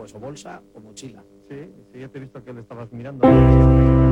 o bolsa o mochila. Sí, sí, ya te he visto que le estabas mirando.